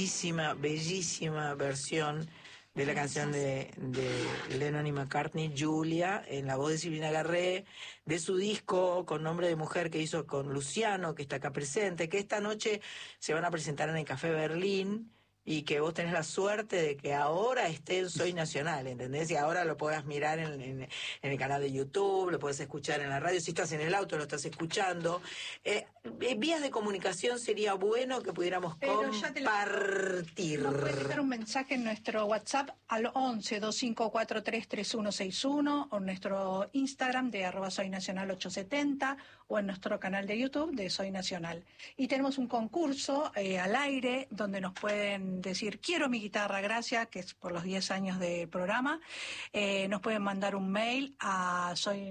bellísima, bellísima versión de la canción de Lennon y McCartney, Julia, en la voz de Silvina Garré, de su disco con nombre de mujer que hizo con Luciano, que está acá presente, que esta noche se van a presentar en el Café Berlín, y que vos tenés la suerte de que ahora esté en Soy Nacional, ¿entendés? Y ahora lo puedas mirar en el canal de YouTube, lo podés escuchar en la radio, si estás en el auto lo estás escuchando. Vías de comunicación sería bueno que pudiéramos compartir. Nos puedes dejar un mensaje en nuestro WhatsApp al 11-2543-3161, o en nuestro Instagram de @soynacional870, o en nuestro canal de YouTube de Soy Nacional. Y tenemos un concurso al aire donde nos pueden decir quiero mi guitarra, gracias, que es por los 10 años del programa. Nos pueden mandar un mail a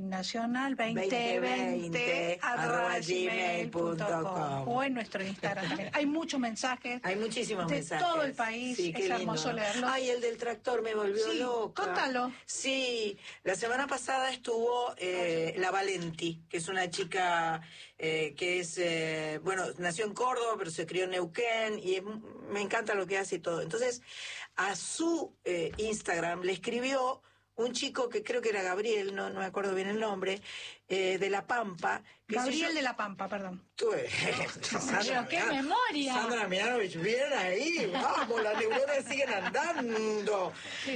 soynacional2020@gmail.com, o en nuestro Instagram también. Hay muchos mensajes. Hay muchísimos de mensajes. todo el país. Sí, es hermoso leerlos. Ay, el del tractor me volvió loca. Contalo. Sí, la semana pasada estuvo la Valenti, que es una chica que es, nació en Córdoba, pero se crió en Neuquén, y me encanta lo que hace y todo. Entonces, a su Instagram le escribió un chico que creo que era Gabriel, no me acuerdo bien el nombre, de La Pampa. Gabriel de La Pampa, perdón. Sandra, ¡qué memoria! Sandra Mianovich, bien ahí, vamos, las neuronas siguen andando.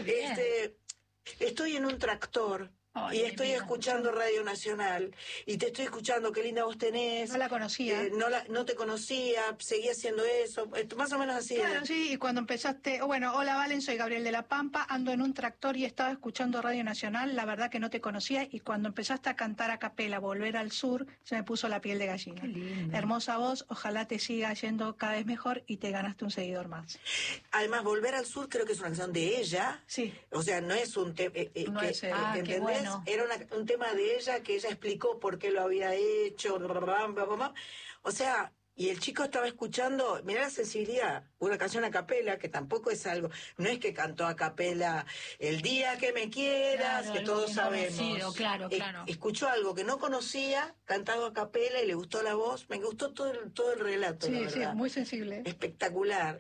Estoy en un tractor. Ay, y estoy escuchando Radio Nacional, y te estoy escuchando, qué linda voz tenés. No la conocía. No te conocía, seguí haciendo eso, más o menos así. Claro, sí, y cuando empezaste, hola Valen, soy Gabriel de La Pampa, ando en un tractor y estaba escuchando Radio Nacional, la verdad que no te conocía, y cuando empezaste a cantar a capela, Volver al Sur, se me puso la piel de gallina. Qué lindo. Hermosa voz, ojalá te siga yendo cada vez mejor y te ganaste un seguidor más. Además, Volver al Sur creo que es una canción de ella. Sí. O sea, no es un tema, ¿entendés? Qué bueno. Era un tema de ella que ella explicó por qué lo había hecho, o sea, y el chico estaba escuchando, mirá la sensibilidad, una canción a capela, que tampoco es algo, no es que cantó a capela El día que me quieras, Claro, que algo todos sabemos. Claro. Escuchó algo que no conocía, cantado a capela, y le gustó la voz, me gustó todo el relato, la verdad. Sí, muy sensible. Espectacular.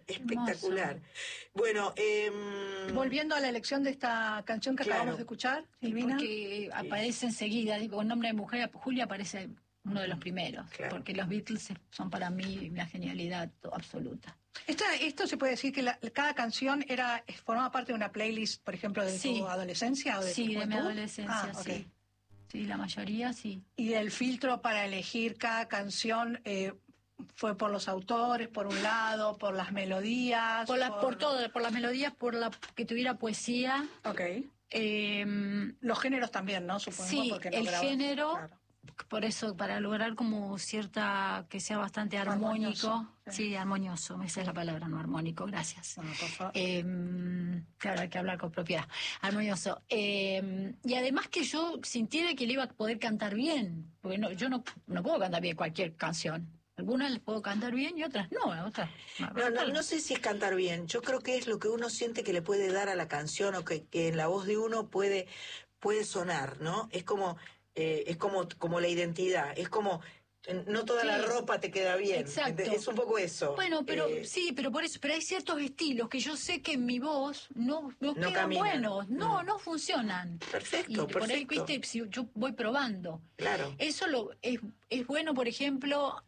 Bueno, volviendo a la elección de esta canción que acabamos de escuchar, Silvina. Porque aparece enseguida, digo, con nombre de mujer, Julia aparece uno de los primeros, Claro. porque los Beatles son para mí la genialidad absoluta. Esto se puede decir que cada canción formaba parte de una playlist, por ejemplo, de tu adolescencia o de tu de mi juventud? adolescencia, sí. Okay. Sí, la mayoría sí. Y el filtro para elegir cada canción fue por los autores, por un lado, por las melodías. Por todo, por las melodías, por la que tuviera poesía. Okay. Los géneros también, ¿no? Supongo. Sí, porque no el grabas, género. claro. Por eso, para lograr como que sea bastante armónico. Sí, armonioso, esa es la palabra, no armónico, gracias. Bueno, por favor. Claro, hay que hablar con propiedad. Armonioso. Y además que yo sintiera que le iba a poder cantar bien, porque yo no puedo cantar bien cualquier canción. Algunas les puedo cantar bien y otras no, otras. No sé si es cantar bien, yo creo que es lo que uno siente que le puede dar a la canción, o que en la voz de uno puede sonar, ¿no? Es como la identidad, es como no toda la ropa te queda bien. Exacto. Es un poco eso. Bueno, pero pero por eso, pero hay ciertos estilos que yo sé que en mi voz no quedan caminan. buenos, no funcionan. Perfecto. Por ahí, viste, si yo voy probando. Claro. Eso es bueno, por ejemplo,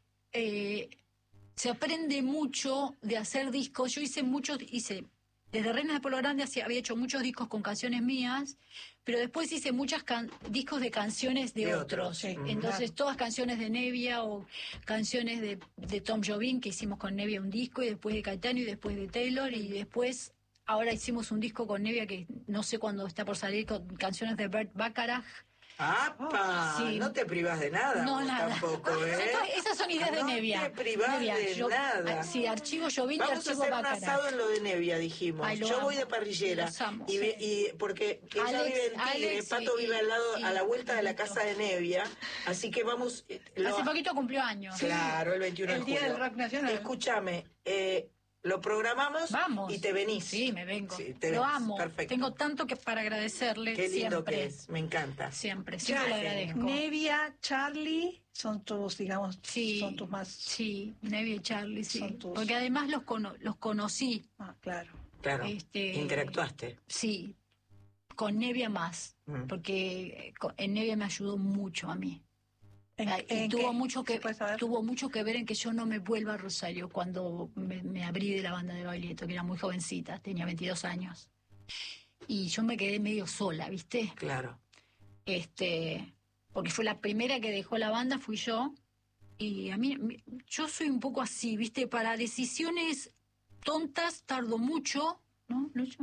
se aprende mucho de hacer discos. Yo desde Reinas de Pueblo Grande había hecho muchos discos con canciones mías, pero después hice muchos discos de canciones de otros. Sí. Entonces, todas canciones de Nevia o canciones de Tom Jobim, que hicimos con Nevia un disco, y después de Caetano y después de Taylor, y después ahora hicimos un disco con Nevia que no sé cuándo está por salir, con canciones de Bert Bacharach. ¡Apa! Sí. No te privas de nada, No, vos nada. tampoco, Esas son ideas de Nevia. No te privas de nada. Sí, archivo Jobim y Vamos archivo a hacer un Bacharach. asado en lo de Nevia, dijimos. Ay, lo Yo amo. voy de parrillera. Los amo, y porque ella vive en Tigre, Pato vive al lado, a la vuelta de la casa de Nevia, así que vamos... Hace poquito cumplió años. Claro, el 21 de El Día julio. del Rock Nacional. Escúchame, lo programamos Vamos. y te venís. Sí, me vengo. Sí, te Lo venís. amo. Perfecto. Tengo tanto que para agradecerle. Qué lindo siempre. que es, me encanta. Siempre le Ya, agradezco. Nevia, Charlie, son tus, digamos, Sí, son tus más... sí, Nevia y Charlie, sí. Son tus- Porque además los conocí. Ah, claro. Claro, Este, interactuaste. Sí, con Nevia más, Mm. porque en Nevia me ayudó mucho a mí. Y ¿En tuvo qué? mucho ¿Se puede saber? que ver en que yo no me vuelva a Rosario cuando me abrí de la banda de Baglietto, que era muy jovencita, tenía 22 años. Y yo me quedé medio sola, ¿viste? Claro. Porque fue la primera que dejó la banda, fui yo. Y a mí, yo soy un poco así, ¿viste? Para decisiones tontas tardo mucho, ¿no, Lucho?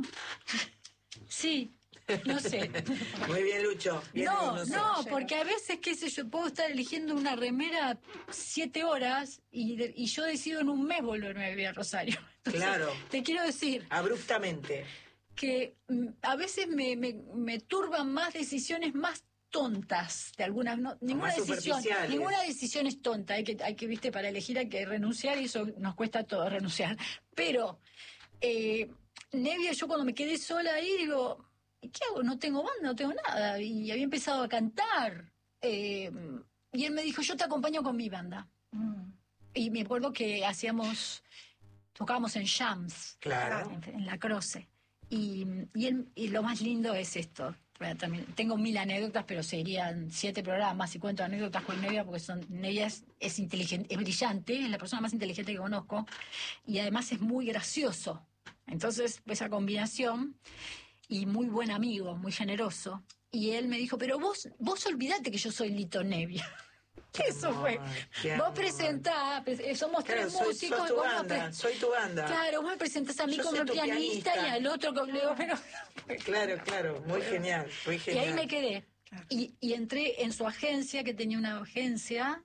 Sí, no sé. Muy bien, Lucho. Bien, No, sé. no, porque a veces, qué sé yo, puedo estar eligiendo una remera 7 horas y yo decido en un mes volverme a vivir a Rosario. Entonces, Claro. te quiero decir Abruptamente. que a veces me turban más decisiones más tontas de algunas, ninguna más superficiales. decisión es tonta, hay que, viste, para elegir hay que renunciar y eso nos cuesta todo renunciar. Pero Nevia, yo cuando me quedé sola ahí digo, ¿qué hago? No tengo banda, no tengo nada. Y había empezado a cantar. Y él me dijo, yo te acompaño con mi banda. Y me acuerdo que tocábamos en jams, Claro. en la Croce. Y lo más lindo es esto. Bueno, también tengo 1000 anécdotas, pero serían 7 programas y cuento anécdotas con Nevia, porque Nevia es inteligente, es brillante, es la persona más inteligente que conozco, y además es muy gracioso. Entonces, esa combinación, y muy buen amigo, muy generoso. Y él me dijo, pero vos olvidate que yo soy Lito Nevia. Eso fue. Qué Vos amor. presentás, somos Claro, 3 soy músicos. tu vos banda, soy tu banda. Claro, vos me presentás a mí Yo como soy tu pianista, pianista. y al otro como... Le digo, pero... Claro, muy genial, muy Y genial. ahí me quedé. Claro. Y entré en su agencia, que tenía una agencia,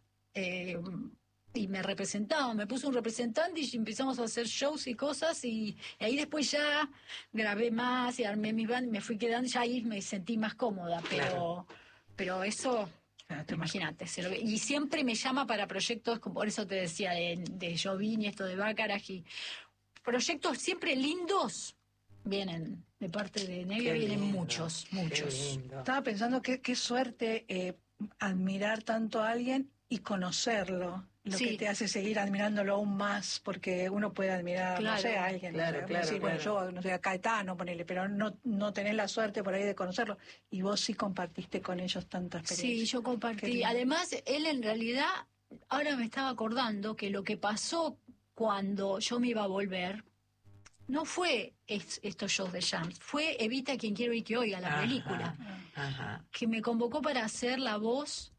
y me representaba, me puso un representante y empezamos a hacer shows y cosas, y ahí después ya grabé más y armé mi banda, me fui quedando, ya ahí me sentí más cómoda, pero eso... Imagínate, y siempre me llama para proyectos, por eso te decía, de Jovini, esto de Baccarat, y proyectos siempre lindos vienen de parte de Nevia, Qué vienen lindo, muchos. Qué lindo. Estaba pensando qué suerte admirar tanto a alguien y conocerlo, lo Sí. que te hace seguir admirándolo aún más, porque uno puede admirar, Claro, no sé, a alguien, claro, no sé, claro, decir, bueno, claro. yo, no sé, a Caetano, ponele, pero no tenés la suerte por ahí de conocerlo, y vos sí compartiste con ellos tanta experiencia. Sí, yo Qué compartí. lindo. Además, él en realidad, ahora me estaba acordando que lo que pasó cuando yo me iba a volver, no fue estos shows de jams, fue Evita quien quiero y que oiga, la Ajá, película, Ajá. que me convocó para hacer la voz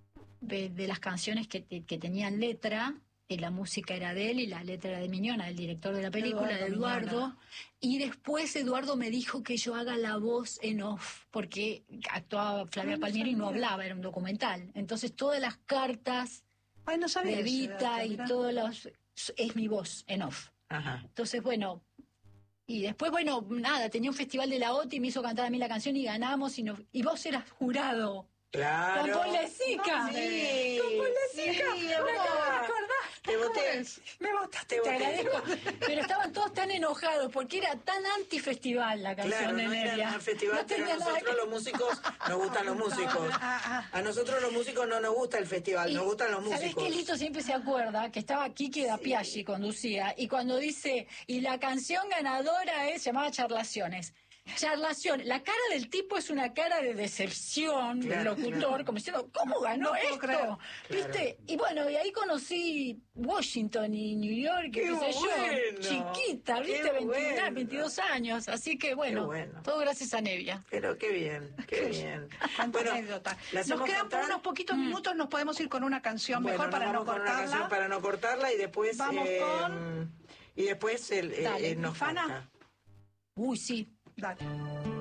de las canciones que tenían letra, y la música era de él y la letra era de Miñona, el director de la película, de Eduardo Eduardo. Miñona. Y después Eduardo me dijo que yo haga la voz en off, porque actuaba Flavia no Palmieri y no sabía. hablaba, era un documental. Entonces todas las cartas Ay, no sabía de ese Evita dato, y mirá. todos los... es mi voz en off. Ajá. Entonces, bueno... Y después, bueno, nada, tenía un festival de la OTI y me hizo cantar a mí la canción y ganamos y vos eras jurado. Claro. Con Paul Lezica. Sí, Con Paul Lezica. sí, Me acabo de verdad. acordar. Te voté. Me votaste, Te te voté. agradezco. Pero estaban todos tan enojados porque era tan antifestival la canción Claro, de no era Nevia. un festival, No pero tenía nada nosotros que- los músicos nos gustan los músicos. A nosotros los músicos no nos gusta el festival, Y, nos gustan los ¿sabés músicos. qué? Lito siempre se acuerda que estaba Kiki da Piaggi, conducía, y cuando dice, y la canción ganadora se llamaba Charlaciones. Charlación, la cara del tipo es una cara de decepción del Claro, locutor, claro. como diciendo, ¿cómo ganó No puedo esto? creer. ¿Viste? Y bueno, y ahí conocí Washington y New York, ¡Qué qué sé bueno! yo, chiquita, ¡Qué ¿viste? 21, bueno! 22 años, así que bueno, bueno. todo gracias a Nevia. Pero qué bien, qué bien. Cuánta Bueno, anécdota. ¿la Nos hacemos quedan cantar? unos poquitos minutos, nos podemos ir con una canción Bueno, mejor para nos no vamos con una canción cortarla. para no cortarla y después Vamos con- y después Dale, nos Fana. canta. Uy, sí. Dale.